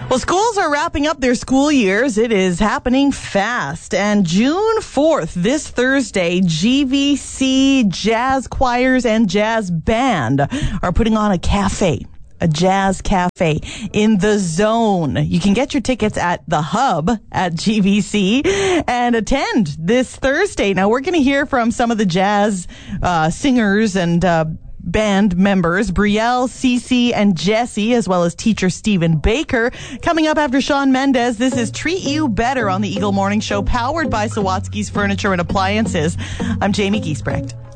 Well, schools are wrapping up their school years. It is happening fast. And June 4th, this Thursday, GVC Jazz Choirs and Jazz Band are putting on a jazz cafe in the Zone. You can get your tickets at the Hub at GVC and attend this Thursday. Now, we're going to hear from some of the jazz singers and band members, Brielle, Cece, and Jesse, as well as teacher Stephen Baker. Coming up after Shawn Mendes, this is Treat You Better on the Eagle Morning Show, powered by Sawatsky's Furniture and Appliances. I'm Jamie Giesbrecht.